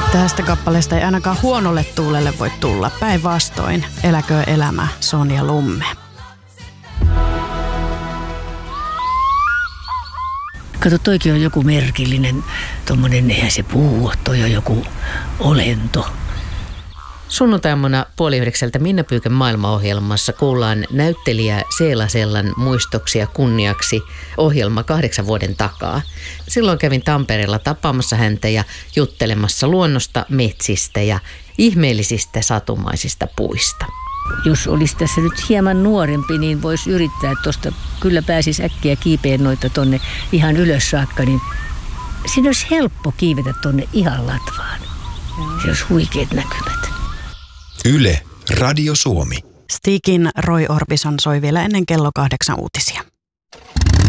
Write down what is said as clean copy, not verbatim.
Tästä kappaleesta ei ainakaan huonolle tuulelle voi tulla. Päinvastoin, eläköön elämä, Sonja Lumme. Kato, toikin on joku merkillinen, tommonen, eihän se puu, toi on joku olento. Sunnuntaimuna 8:30 Minna Pyykän maailmaohjelmassa kuullaan näyttelijä Seela Sellan muistoksia kunniaksi ohjelma 8 vuoden takaa. Silloin kävin Tampereella tapaamassa häntä ja juttelemassa luonnosta, metsistä ja ihmeellisistä satumaisista puista. Jos olisi tässä nyt hieman nuorempi, niin voisi yrittää tuosta, kyllä pääsisi äkkiä kiipeen noita tonne ihan ylös saakka, niin siinä olisi helppo kiivetä tonne ihan latvaan. Se olisi huikeat näkymät. Yle, Radio Suomi. Stigin Roy Orbison soi vielä ennen kello 8 uutisia.